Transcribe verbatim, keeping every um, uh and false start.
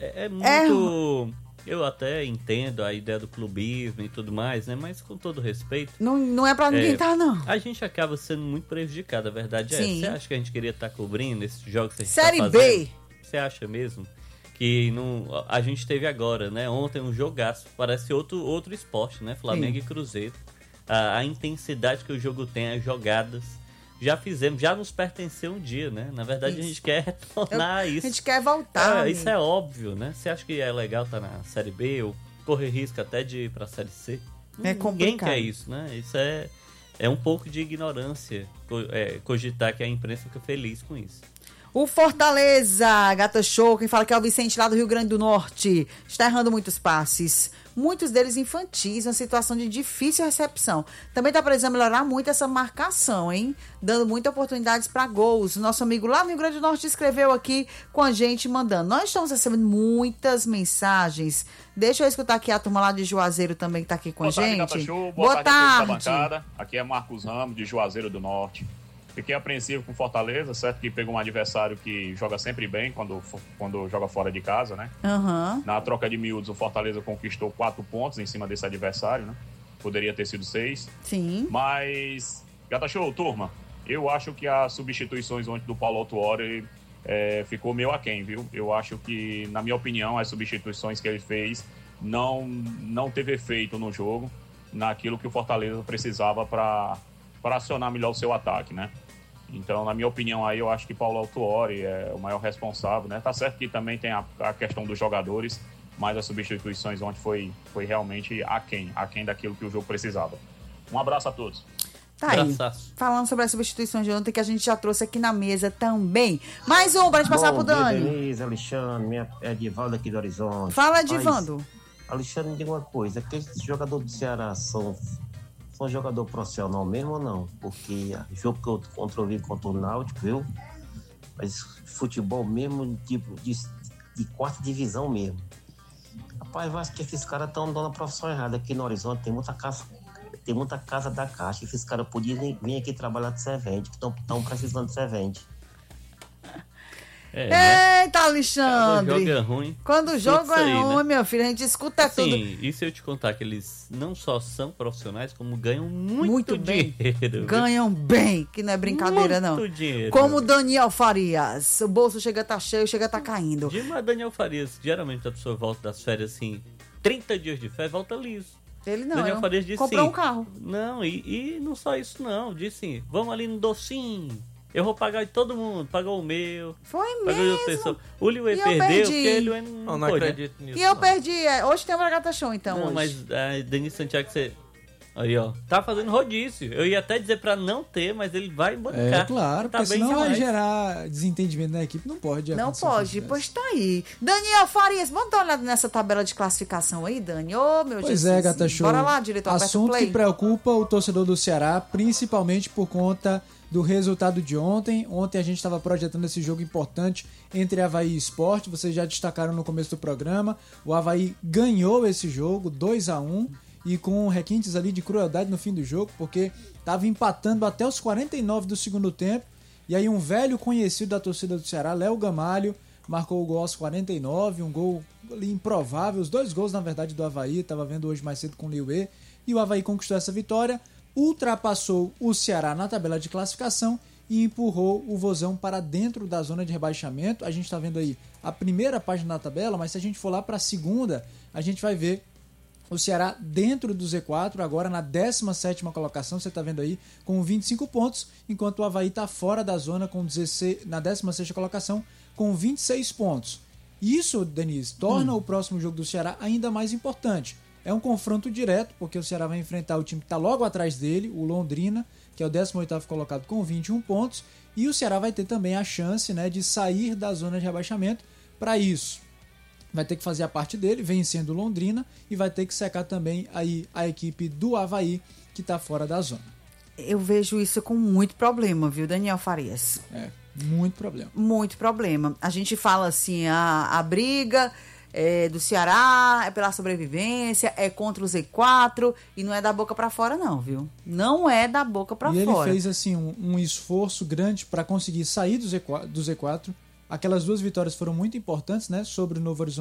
é, é muito... É... Eu até entendo a ideia do clubismo e tudo mais, né? Mas com todo respeito... Não, não é pra ninguém estar, é, tá, não. A gente acaba sendo muito prejudicado, a verdade é essa. Você acha que a gente queria estar tá cobrindo esses jogos que a gente Série tá fazendo? B! Você acha mesmo? Que não, a gente teve agora, né? Ontem um jogaço, parece outro, outro esporte, né? Flamengo Sim. e Cruzeiro. A, a intensidade que o jogo tem, as jogadas... Já fizemos, já nos pertenceu um dia, né? Na verdade, isso. a gente quer retornar Eu, isso. A gente quer voltar. É, isso é óbvio, né? Você acha que é legal estar tá na Série B ou correr risco até de ir pra Série C? É complicado. Ninguém quer isso, né? Isso é, é um pouco de ignorância, é, cogitar que a imprensa fica feliz com isso. O Fortaleza, Gata Show, quem fala que é o Vicente lá do Rio Grande do Norte, está errando muitos passes, muitos deles infantis, uma situação de difícil recepção. Também está precisando melhorar muito essa marcação, hein? Dando muitas oportunidades para gols. Nosso amigo lá no Rio Grande do Norte escreveu aqui com a gente, mandando. Nós estamos recebendo muitas mensagens. Deixa eu escutar aqui a turma lá de Juazeiro também que está aqui com Boa a tarde, gente. Gata Show. Boa, Boa tarde, tarde. Da bancada. Aqui é Marcos Ramos, de Juazeiro do Norte. Fiquei apreensivo com Fortaleza, certo? Que pegou um adversário que joga sempre bem quando, quando joga fora de casa, né? Uhum. Na troca de miúdos, o Fortaleza conquistou quatro pontos em cima desse adversário, né? Poderia ter sido seis. Sim. Mas, Gata Show, turma, eu acho que as substituições ontem do Paulo Autuori é, ficou meio aquém, viu? Eu acho que, na minha opinião, as substituições que ele fez não, não teve efeito no jogo, naquilo que o Fortaleza precisava para para acionar melhor o seu ataque, né? Então, na minha opinião, aí eu acho que Paulo Autuori é o maior responsável, né? Tá certo que também tem a, a questão dos jogadores, mas as substituições ontem foi, foi realmente aquém, aquém daquilo que o jogo precisava. Um abraço a todos. Tá aí, falando sobre as substituições de ontem que a gente já trouxe aqui na mesa também. Mais um pra gente passar pro Dani. Denise, Alexandre, minha, é Edivaldo aqui do Horizonte. Fala, Edivaldo. Alexandre, me diga uma coisa, aqueles jogadores do Ceará são... um jogador profissional mesmo ou não? Porque o jogo que eu contra o Vivo contra o Náutico, viu? Mas futebol mesmo, tipo, de, de quarta divisão mesmo. Rapaz, eu acho que esses caras estão dando a profissão errada. Aqui no Horizonte tem muita casa, tem muita casa da Caixa. Esses caras podiam vir aqui trabalhar de servente, que estão precisando de servente. É, né? Eita, Alexandre! Quando o jogo é ruim. Quando o jogo é aí, ruim, né? meu filho, a gente escuta assim, tudo. E se eu te contar que eles não só são profissionais, como ganham muito, muito bem. dinheiro. Ganham bem, que não é brincadeira, muito não. Muito dinheiro. Como o Daniel Farias. O bolso chega a tá cheio, chega a tá caindo. Mas Daniel Farias, geralmente a pessoa volta das férias assim, trinta dias de férias, volta liso. Ele não, Daniel Farias disse comprou sim, um carro. Não, e, e não só isso não, disse assim, vamos ali no docinho. Eu vou pagar de todo mundo, pagou o meu. Foi pagou mesmo? De outra o Liuê E perdeu, porque ele não, não, não acredito nisso. E eu não. perdi, é. Hoje tem uma Gata Show, então, não, hoje. Mas a Denise Santiago, você... Aí, ó, tá fazendo rodízio. Eu ia até dizer pra não ter, mas ele vai bancar. É, claro, tá porque bem senão vai demais. gerar desentendimento na equipe. Não pode. Não pode, pois tá aí. Daniel Farias, vamos dar uma olhada nessa tabela de classificação aí, Dani? Ô, oh, meu Pois Jesus. é, Gata Show. Bora lá, diretor, assunto que preocupa o torcedor do Ceará, principalmente por conta do resultado de ontem. Ontem a gente estava projetando esse jogo importante entre Avaí e Sport. Vocês já destacaram no começo do programa. O Avaí ganhou esse jogo, dois a um. E com requintes ali de crueldade no fim do jogo, porque estava empatando até os quarenta e nove do segundo tempo. E aí um velho conhecido da torcida do Ceará, Léo Gamalho, marcou o gol aos quarenta e nove, um gol ali improvável. Os dois gols, na verdade, do Avaí, estava vendo hoje mais cedo com o Liuê. E o Avaí conquistou essa vitória, ultrapassou o Ceará na tabela de classificação e empurrou o Vozão para dentro da zona de rebaixamento. A gente está vendo aí a primeira página da tabela, mas se a gente for lá para a segunda, a gente vai ver o Ceará dentro do Z quatro, agora na décima sétima colocação, você está vendo aí, com vinte e cinco pontos, enquanto o Avaí está fora da zona com dezesseis, na décima sexta colocação, com vinte e seis pontos. Isso, Denise, torna hum. o próximo jogo do Ceará ainda mais importante. É um confronto direto, porque o Ceará vai enfrentar o time que está logo atrás dele, o Londrina, que é o décimo oitavo colocado com vinte e um pontos, e o Ceará vai ter também a chance, né, de sair da zona de rebaixamento. Para isso, vai ter que fazer a parte dele, vencendo Londrina, e vai ter que secar também aí a equipe do Avaí, que está fora da zona. Eu vejo isso com muito problema, viu, Daniel Farias? É, muito problema. Muito problema. A gente fala assim, a, a briga é, do Ceará é pela sobrevivência, é contra o Z quatro, e não é da boca para fora não, viu? Não é da boca para fora. E ele fez assim um, um esforço grande para conseguir sair do Z quatro, do Z quatro. Aquelas duas vitórias foram muito importantes, né, sobre o Novo Horizonte